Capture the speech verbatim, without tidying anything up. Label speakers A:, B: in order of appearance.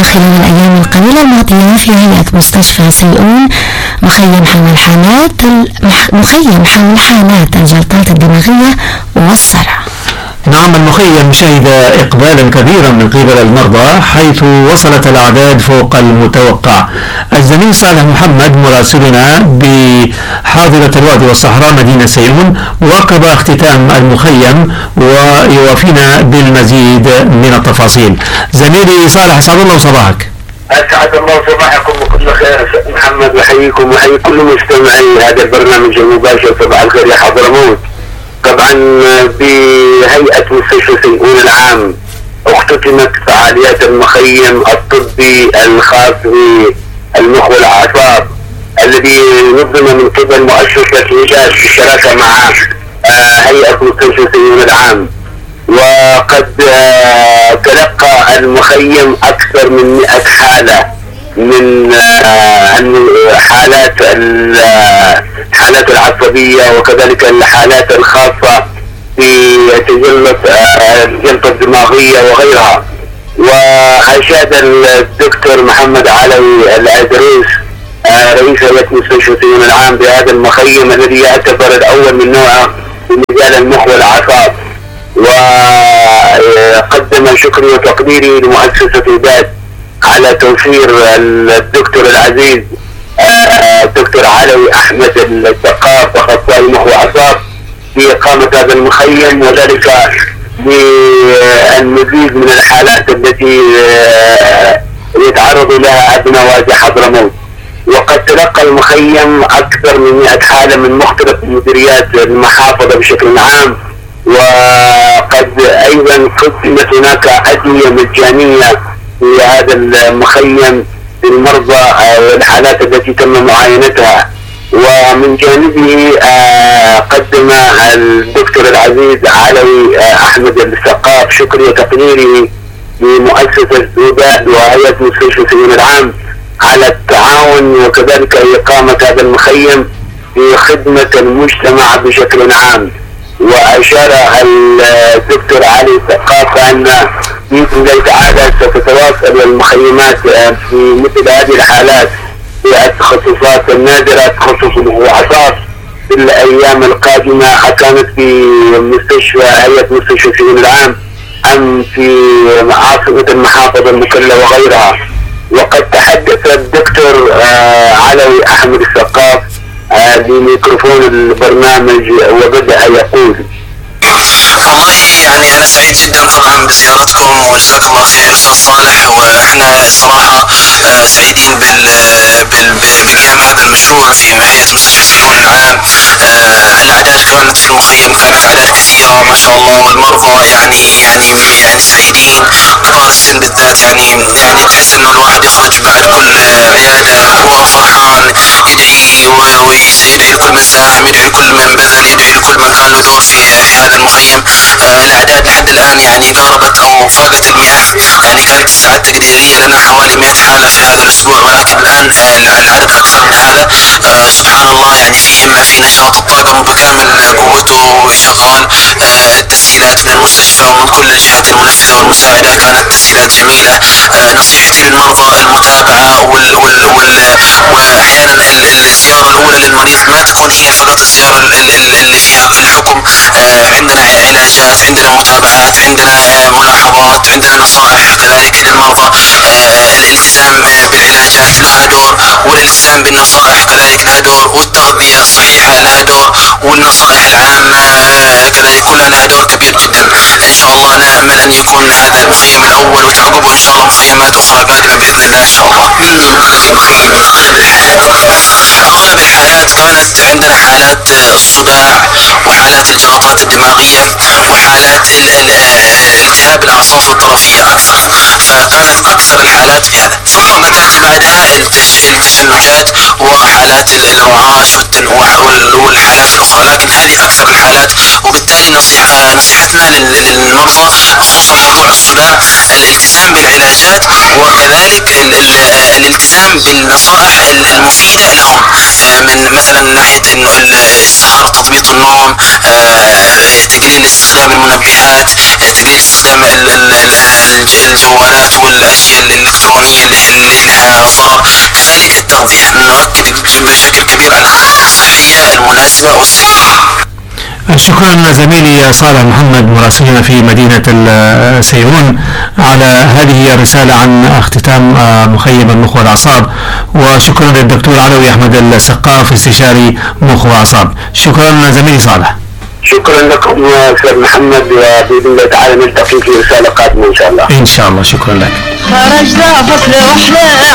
A: خلال الأيام القليلة الماضية في هيئة مستشفى سيئون مخيم حول حالات المح... مخيم حول حالات الجلطات الدماغية والصرع.
B: نعم، المخيم شهد إقبالا كبيرا من قبل المرضى حيث وصلت الأعداد فوق المتوقع. الزميل صالح محمد مراسلنا بحاضرة الوادي والصحراء مدينة سيئون واكب اختتام المخيم ويوافينا بالمزيد من التفاصيل. زميلي صالح، اسعد الله صباحك.
C: أسعد الله صباحكم بكل خير محمد، وحييكم وحيي كل مستمعي هذا البرنامج المباشر. صباح الخير يا حضرموت. طبعا بهيئة مستشفى سيئون العام اختتمت فعاليات المخيم الطبي الخاص بالمخ والأعصاب الذي نظم من قبل مؤسسة إنجاز بالشراكة مع هيئة مستشفى سيئون العام. وقد تلقى المخيم أكثر من مئة حالة من حالات الحالات العصبية وكذلك الحالات الخاصة بتجلط الجلطة الدماغية وغيرها. وأشاد الدكتور محمد علوي العدروس رئيس هيئة مستشفى سيئون العام بهذا المخيم الذي يعتبر الأول من نوعه في مجال المخ والأعصاب، وقدم شكري وتقديري لمؤسسة إيداد على توفير الدكتور العزيز الدكتور علوي أحمد الثقاف أخصائي مخ وأعصاب بإقامة هذا المخيم، وذلك للمزيد من الحالات التي يتعرض لها أبناء وادي حضرموت. وقد تلقى المخيم أكثر من مئة حالة من مختلف مديريات المحافظة بشكل عام. وقد أيضا قدمت هناك أدوية مجانية في هذا المخيم للمرضى والحالات التي تم معاينتها. ومن جانبه قدم الدكتور العزيز علوي أحمد الثقاف شكري وتقديري لمؤسسة إيداد وهيئة مستشفى سيئون العام على التعاون وكذلك إقامة هذا المخيم في خدمة المجتمع بشكل عام. وأشار الدكتور علي الثقاف أن بإذن الله تعالى ستتواصل المخيمات في مثل هذه الحالات في التخصصات النادرة تخصص الأعصاب في الأيام القادمة، كانت في مستشفى هيئة مستشفى سيئون العام أم في عاصمة المحافظة المكلا وغيرها. وقد تحدث الدكتور علوي أحمد الثقاف بميكروفون البرنامج وبدأ يقول:
D: والله يعني أنا سعيد جدا طبعا بزيارتكم وجزاك الله خير أستاذ صالح. وإحنا الصراحة سعيدين بال بقيام هذا المشروع في هيئة مستشفى سيئون العام. الأعداد كانت في المخيم كانت أعداد كثيرة ما شاء الله، والمرضى يعني يعني يعني سعيدين. كبار السن بالذات يعني يعني تحس إنه الواحد يخرج بعد كل عيادة هو فرحان، يدعي ويدعي لكل من ساهم، يدعي لكل من بذل، يدعي لكل من كان له دور في في هذا المخيم. الأعداد لحد الآن يعني قاربت أو فاقت المئة. يعني كانت الساعات التقديرية لنا حوالي مئة حالة في هذا الأسبوع، ولكن الآن العدد أكثر من هذا. سبحان الله، يعني في همة، في نشاط، الطاقم بكامل قوته شغال. التسهيلات من المستشفى ومن كل الجهات المنفذة والمساعدة كانت تسهيلات جميلة. نصيحتي للمرضى المتابعة وال وال وال وأحيانا الزيارة الأولى للمريض ما تكون هي فقط الزيارة اللي فيها الحكم. عندنا علاجات، عندنا متابعات، عندنا ملاحظات، عندنا نصائح كذلك للمرضى. الالتزام بالعلاجات لها دور، والالتزام بالنصائح كذلك لها دور، والتغذية الصحيحة لها دور، والنصائح العامة كذلك كلها لها دور كبير جدا. إن شاء الله نأمل أن يكون هذا المخيم الأول وتعقبه إن شاء الله مخيمات أخرى قادمة بإذن الله إن شاء الله. أغلب الحالات كانت عندنا حالات الصداع وحالات الجلطات الدماغية وحالات التهاب الأعصاب الطرفية أكثر، فكانت أكثر الحالات في هذا. ثم ما تأتي بعدها التشنجات وحالات الرعاش والحالات الأخرى، لكن هذه أكثر الحالات. وبالتالي نصيحة نصيحتنا للمرضى خصوصا موضوع الصداع الالتزام بالعلاجات، وكذلك الالتزام بالنصائح المفيدة لهم، من مثلا من ناحية انه السهر، تضبيط النوم، تقليل استخدام المنبهات، تقليل استخدام الجوالات والاشياء الالكترونية اللي لها ضرر، كذلك التغذية، نؤكد بشكل كبير على التغذية الصحية المناسبة والسليمة.
B: شكرا زميلي صالح محمد مراسلنا في مدينة سيئون على هذه الرسالة عن اختتام مخيم المخ والأعصاب، وشكرا للدكتور علوي أحمد السقاف استشاري مخ وأعصاب. شكرا زميلي صالح.
C: شكرا لكم يا أستاذ محمد، وبإذن الله تعالى نلتقي في رسالة قادمة إن شاء الله.
B: إن شاء الله، شكرا لك.
E: خرجنا فصل وحنا